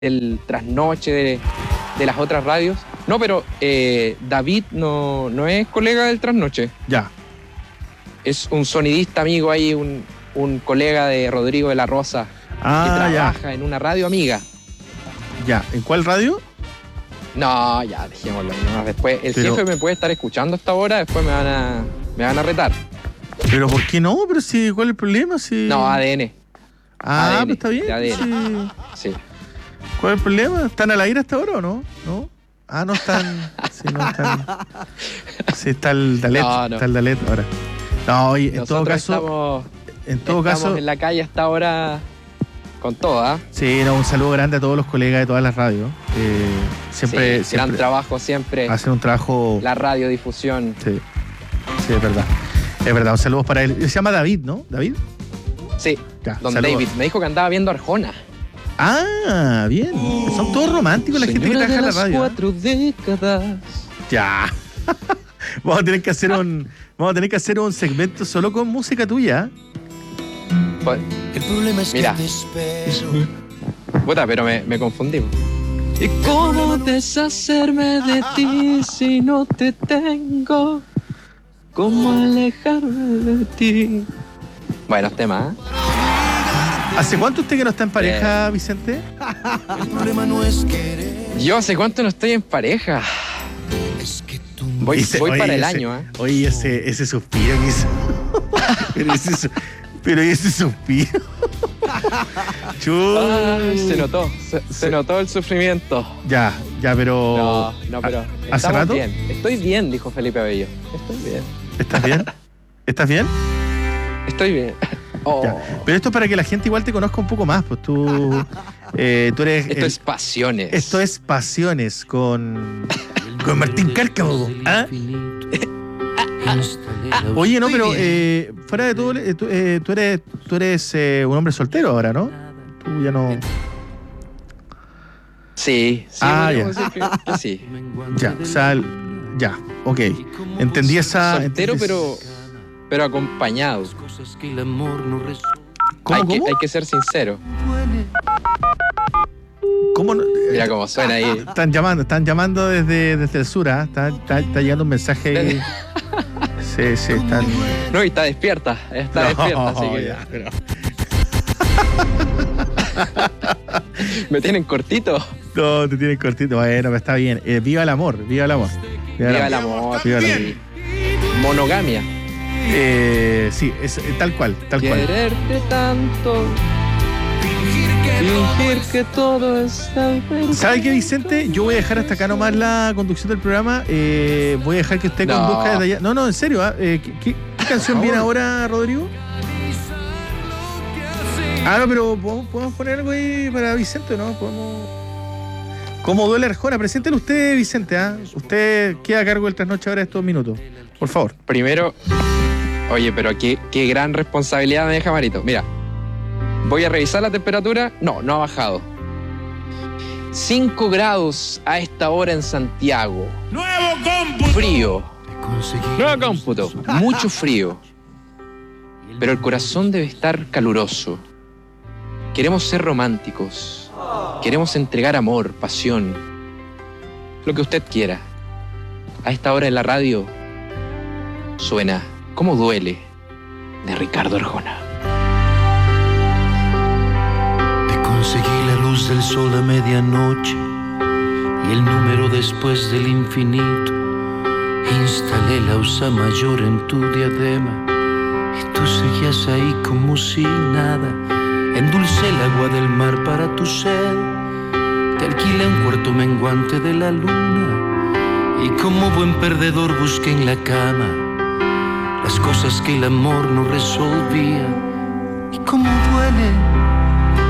del trasnoche de las otras radios. No, pero David no es colega del trasnoche. Ya. Es un sonidista amigo ahí, un colega de Rodrigo de la Rosa, que trabaja en una radio amiga. Ya, ¿en cuál radio? No, ya, dejémoslo. Nomás después, jefe me puede estar escuchando a esta hora, después me van a retar. ¿Pero por qué no? ¿Pero si, cuál es el problema? Si... No, ADN. ADN, pues está bien. ADN. Sí. ¿Cuál es el problema? ¿Están al aire hasta ahora o no? ¿No? Ah, no están. Sí, no están. Sí, está el Dalet. No. Está el Dalet ahora. No, oye, en todo caso. Estamos en la calle hasta ahora con todo, ¿ah? Sí, no, un saludo grande a todos los colegas de todas las radios. Siempre. Gran trabajo siempre. Hacen un trabajo. La radiodifusión. Sí, es verdad. Es verdad, un saludo para él. Se llama David, ¿no? ¿David? Sí, ya, don saludos. David. Me dijo que andaba viendo Arjona. Ah, bien. Son todos románticos la gente que trabaja en la radio. 4 décadas. Ya. Vamos a tener que hacer un segmento solo con música tuya. Pues, el problema es que te espero. Puta, pero me confundí. ¿Y cómo deshacerme de ti si no te tengo? ¿Cómo alejarme de ti? Buenos temas, ¿eh? ¿Hace cuánto usted que no está en pareja, Vicente? El problema no es querer. Yo hace cuánto no estoy en pareja. Es que tú voy para el año, ¿eh? Oye, ese suspiro que hizo. Pero ese suspiro. Se notó el sufrimiento. Ya, pero. No, pero. ¿Hace rato? Bien. Estoy bien, dijo Felipe Abello. Estoy bien. ¿Estás bien? ¿Estás bien? Estoy bien. Oh. Pero esto es para que la gente igual te conozca un poco más, pues tú eres... Esto es Pasiones. Esto es Pasiones con Martín Cárcamo. ¿Ah? Oye, no, pero fuera de todo, tú eres un hombre soltero ahora, ¿no? Tú ya no... Sí. Ya. Sí. Ya, o sea, ya, ok. Entendí esa... Soltero, pero acompañado. ¿Cómo? Hay que ser sincero. ¿Cómo no? Mira cómo suena ahí. Están llamando desde el sur, ¿ah? Está llegando un mensaje. Sí, están. No, y está despierta. Despierta, así que. Ya, pero... ¿Me tienen cortito? No, te tienen cortito. Bueno, pero está bien. Viva el amor. Viva el amor. Monogamia. Sí, es tal cual. Quererte tanto, fingir que todo está perfecto. ¿Sabe qué, Vicente? Yo voy a dejar hasta acá nomás la conducción del programa. Voy a dejar que usted conduzca desde allá. No, en serio. ¿Qué canción viene ahora, Rodrigo? No, pero podemos poner algo ahí para Vicente, ¿no? ¿Cómo duele Arjona? Preséntelo usted, Vicente, ¿ah? Usted queda a cargo del trasnoche ahora estos minutos. Por favor. Primero, oye, pero qué gran responsabilidad me deja Marito. Mira, voy a revisar la temperatura. No ha bajado. 5 grados a esta hora en Santiago. ¡Nuevo cómputo! Frío. Nuevo cómputo. Mucho frío. Pero el corazón debe estar caluroso. Queremos ser románticos. Queremos entregar amor, pasión. Lo que usted quiera. A esta hora en la radio suena ¿Cómo duele? De Ricardo Arjona. Te conseguí la luz del sol a medianoche y el número después del infinito. Instalé la osa mayor en tu diadema y tú seguías ahí como si nada. Endulcé el agua del mar para tu sed. Te alquilé un cuarto menguante de la luna y como buen perdedor busqué en la cama las cosas que el amor no resolvía. Y cómo duele